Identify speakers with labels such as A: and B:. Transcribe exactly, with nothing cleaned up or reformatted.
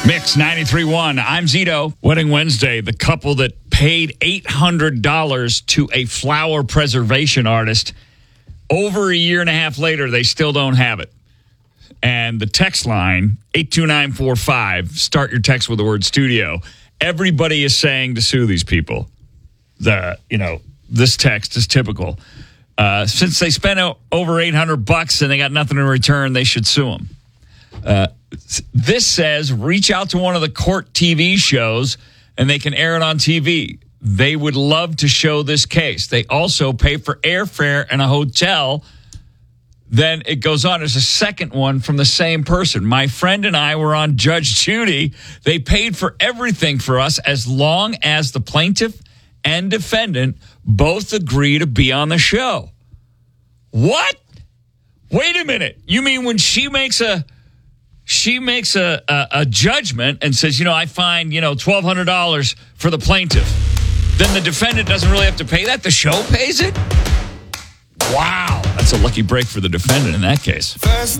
A: Mix ninety-three point one. I'm Zito. Wedding Wednesday, the couple that paid eight hundred dollars to a flower preservation artist. Over a year and a half later, they still don't have it. And the text line, eight two nine four five, start your text with the word studio. Everybody is saying to sue these people. The, you know, this text is typical. Uh, since they spent o- over eight hundred bucks and they got nothing in return, they should sue them. Uh, this says reach out to one of the court T V shows and they can air it on T V. They would love to show this case. They also pay for airfare and a hotel. Then it goes on. There's a second one from the same person. My friend and I were on Judge Judy. They paid for everything for us as long as the plaintiff and defendant both agree to be on the show. What? Wait a minute. You mean when she makes a she makes a, a, a judgment and says, you know, I find, you know, twelve hundred dollars for the plaintiff, then the defendant doesn't really have to pay that? The show pays it? Wow. That's a lucky break for the defendant in that case. First